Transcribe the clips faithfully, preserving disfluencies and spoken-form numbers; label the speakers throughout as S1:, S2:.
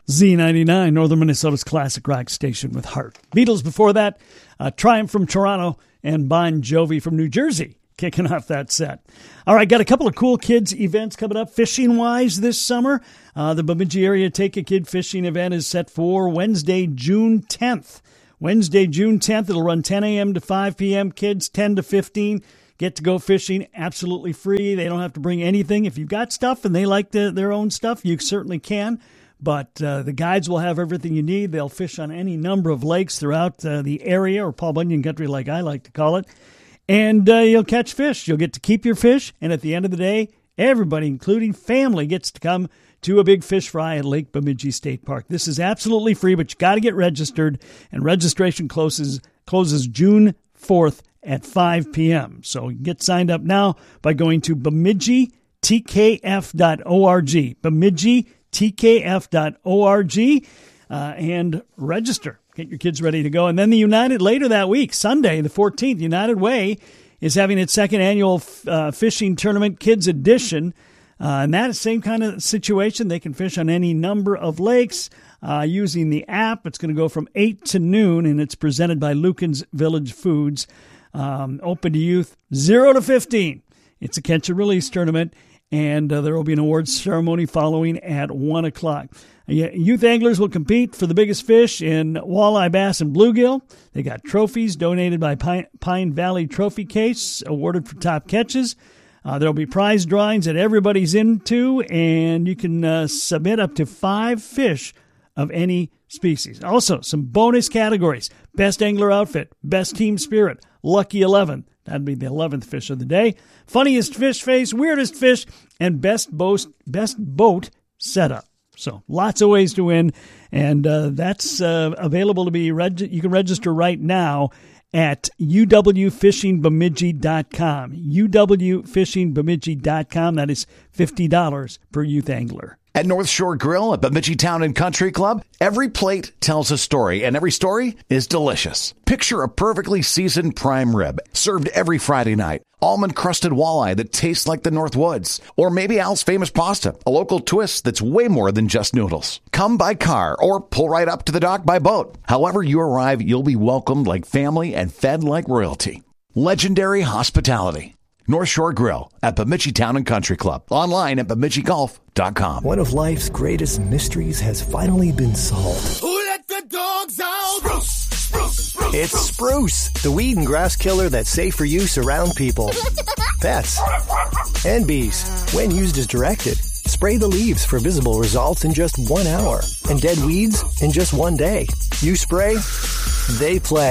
S1: Z ninety-nine, Northern Minnesota's classic rock station with heart. Beatles before that, uh, Triumph from Toronto, and Bon Jovi from New Jersey kicking off that set. All right, got a couple of cool kids events coming up fishing-wise this summer. Uh, the Bemidji Area Take a Kid fishing event is set for Wednesday, June tenth. Wednesday, June tenth. It'll run ten a.m. to five p.m. Kids ten to fifteen get to go fishing absolutely free. They don't have to bring anything. If you've got stuff and they like the, their own stuff, you certainly can. But uh, the guides will have everything you need. They'll fish on any number of lakes throughout uh, the area, or Paul Bunyan country like I like to call it. And uh, you'll catch fish. You'll get to keep your fish. And at the end of the day, everybody, including family, gets to come to a big fish fry at Lake Bemidji State Park. This is absolutely free, but you got to get registered. And registration closes closes June fourth at five p.m. So you can get signed up now by going to Bemidji T K F dot org. Bemidji T K F dot org uh, and register. Get your kids ready to go. And then the United later that week, Sunday, the fourteenth, United Way is having its second annual uh, fishing tournament, Kids Edition. Uh, and that same kind of situation. They can fish on any number of lakes uh, using the app. It's going to go from eight to noon, and it's presented by Lucan's Village Foods. Um, open to youth zero to fifteen. It's a catch and release tournament, and uh, there will be an awards ceremony following at one o'clock. Youth anglers will compete for the biggest fish in walleye, bass, and bluegill. They got trophies donated by Pine, Pine Valley Trophy Case, awarded for top catches. Uh, there will be prize drawings that everybody's into, and you can uh, submit up to five fish of any species. Also, some bonus categories: Best Angler Outfit, Best Team Spirit, Lucky eleven. That'd be the eleventh fish of the day. Funniest fish face, weirdest fish, and best boat, best boat setup. So lots of ways to win, and uh, that's uh, available to be reg- you can register right now at U W fishing bemidji dot com. U W fishing bemidji dot com. That is fifty dollars per youth angler.
S2: At North Shore Grill at Bemidji Town and Country Club, every plate tells a story, and every story is delicious. Picture a perfectly seasoned prime rib served every Friday night. Almond-crusted walleye that tastes like the North Woods. Or maybe Al's Famous Pasta, a local twist that's way more than just noodles. Come by car or pull right up to the dock by boat. However you arrive, you'll be welcomed like family and fed like royalty. Legendary hospitality. North Shore Grill at Bemidji Town and Country Club. Online at bemidji golf dot com.
S3: One of life's greatest mysteries has finally been solved.
S4: Who let the dogs out? Spruce, spruce, spruce.
S3: It's Spruce, the weed and grass killer that's safe for use around people, pets, and bees. When used as directed, spray the leaves for visible results in just one hour, and dead weeds in just one day. You spray, they play.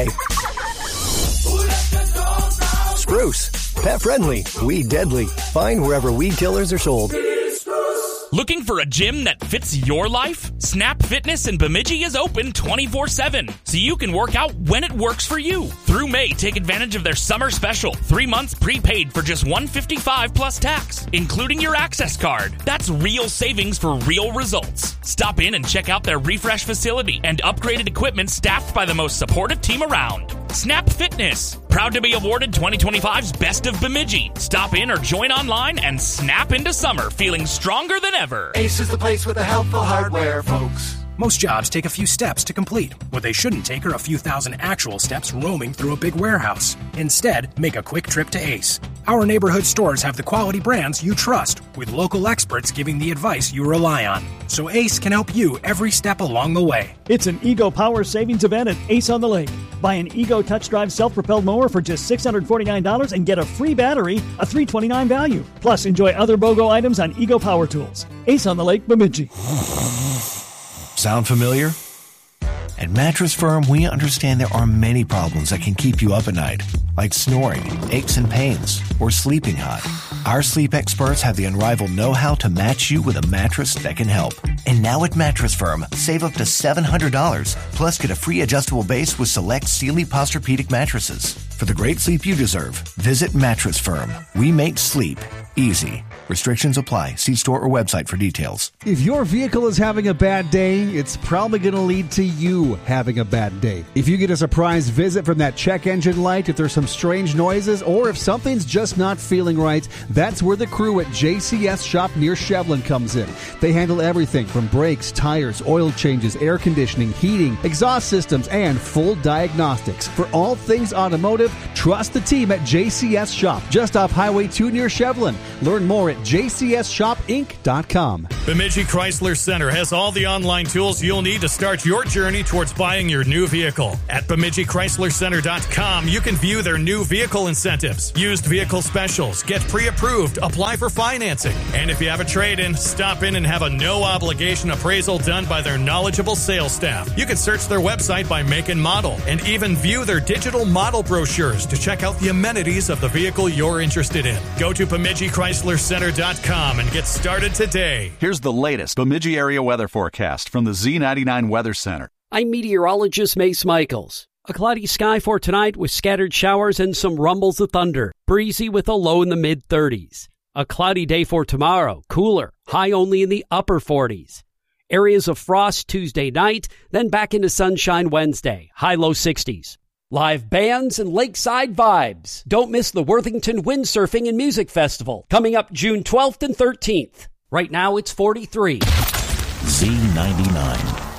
S4: Who let the dogs out?
S3: Spruce. Pet friendly, weed deadly. Find wherever weed killers are sold.
S5: Looking for a gym that fits your life? Snap Fitness in Bemidji is open twenty-four seven, so you can work out when it works for you. Through May, take advantage of their summer special. Three months prepaid for just one hundred fifty-five dollars plus tax, including your access card. That's real savings for real results. Stop in and check out their refresh facility and upgraded equipment staffed by the most supportive team around. Snap Fitness, proud to be awarded twenty twenty-five's Best of Bemidji. Stop in or join online and snap into summer feeling stronger than ever.
S4: Ace is the place with the helpful hardware, folks.
S6: Most jobs take a few steps to complete. What they shouldn't take are a few thousand actual steps roaming through a big warehouse. Instead, make a quick trip to Ace. Our neighborhood stores have the quality brands you trust, with local experts giving the advice you rely on. So Ace can help you every step along the way.
S1: It's an Ego Power Savings event at Ace on the Lake. Buy an Ego Touch Drive self-propelled mower for just six hundred forty-nine dollars and get a free battery, a three hundred twenty-nine dollars value. Plus, enjoy other BOGO items on Ego Power Tools. Ace on the Lake, Bemidji.
S7: Sound familiar? At Mattress Firm, we understand there are many problems that can keep you up at night, like snoring, aches and pains, or sleeping hot. Our sleep experts have the unrivaled know-how to match you with a mattress that can help. And now at Mattress Firm, save up to seven hundred dollars, plus get a free adjustable base with select Sealy Posturepedic mattresses. For the great sleep you deserve, visit Mattress Firm. We make sleep easy. Restrictions apply. See store or website for details.
S8: If your vehicle is having a bad day, it's probably going to lead to you having a bad day. If you get a surprise visit from that check engine light, if there's some strange noises, or if something's just not feeling right, that's where the crew at J C S Shop near Shevlin comes in. They handle everything from brakes, tires, oil changes, air conditioning, heating, exhaust systems, and full diagnostics. For all things automotive, trust the team at J C S Shop, just off Highway two near Shevlin. Learn more at j c s shop inc dot com.
S9: Bemidji Chrysler Center has all the online tools you'll need to start your journey towards buying your new vehicle. At Bemidji Chrysler Center dot com, you can view their new vehicle incentives, used vehicle specials, get pre-approved, apply for financing. And if you have a trade-in, stop in and have a no-obligation appraisal done by their knowledgeable sales staff. You can search their website by make and model, and even view their digital model brochures to check out the amenities of the vehicle you're interested in. Go to Bemidji Chrysler Center dot com and get started today.
S10: Here's the latest Bemidji area weather forecast from the Z ninety-nine Weather Center.
S11: I'm meteorologist Mace Michaels. A cloudy sky for tonight with scattered showers and some rumbles of thunder. Breezy with a low in the mid-thirties. A cloudy day for tomorrow. Cooler. High only in the upper forties. Areas of frost Tuesday night, then back into sunshine Wednesday. High low sixties. Live bands and lakeside vibes. Don't miss the Worthington Windsurfing and Music Festival coming up June twelfth and thirteenth. Right now it's forty-three.
S12: Z ninety-nine.